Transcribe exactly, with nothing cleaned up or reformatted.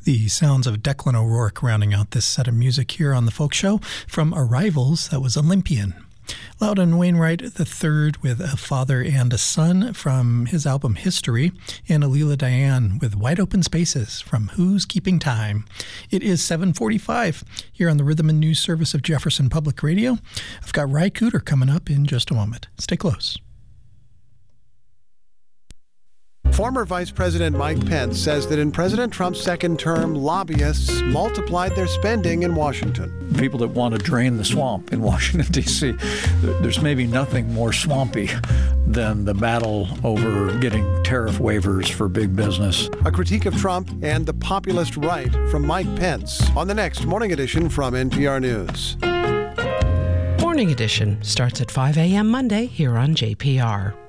The sounds of Declan O'Rourke rounding out this set of music here on The Folk Show. From Arrivals, that was Olympian. Loudon Wainwright the third with A Father and a Son from his album History, and Alila Diane with Wide Open Spaces from Who's Keeping Time. It is seven forty-five here on the Rhythm and News Service of Jefferson Public Radio. I've got Ry Cooter coming up in just a moment. Stay close. Former Vice President Mike Pence says that in President Trump's second term, lobbyists multiplied their spending in Washington. People that want to drain the swamp in Washington, D C, there's maybe nothing more swampy than the battle over getting tariff waivers for big business. A critique of Trump and the populist right from Mike Pence on the next Morning Edition from N P R News. Morning Edition starts at five a.m. Monday here on J P R.